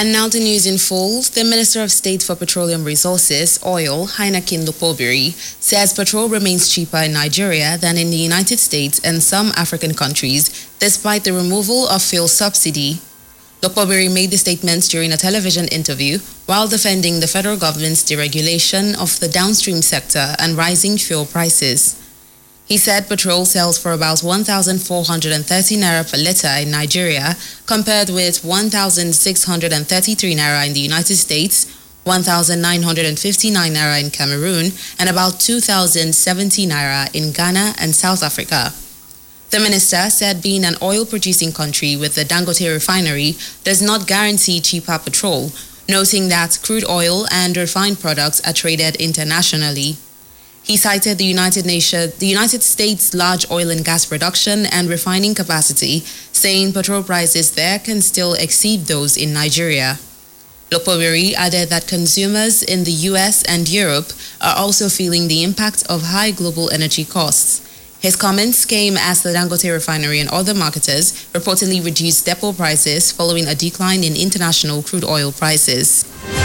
And now the news in full. The Minister of State for Petroleum Resources, Oil, Heineken Lopobiri, says petrol remains cheaper in Nigeria than in the United States and some African countries, despite the removal of fuel subsidy. Lopobiri made the statements during a television interview while defending the federal government's deregulation of the downstream sector and rising fuel prices. He said petrol sells for about 1,430 naira per litre in Nigeria, compared with 1,633 naira in the United States, 1,959 naira in Cameroon, and about 2,070 naira in Ghana and South Africa. The minister said being an oil-producing country with the Dangote refinery does not guarantee cheaper petrol, noting that crude oil and refined products are traded internationally. He cited the United States' large oil and gas production and refining capacity, saying petrol prices there can still exceed those in Nigeria. Lopobiri added that consumers in the US and Europe are also feeling the impact of high global energy costs. His comments came as the Dangote refinery and other marketers reportedly reduced depot prices following a decline in international crude oil prices.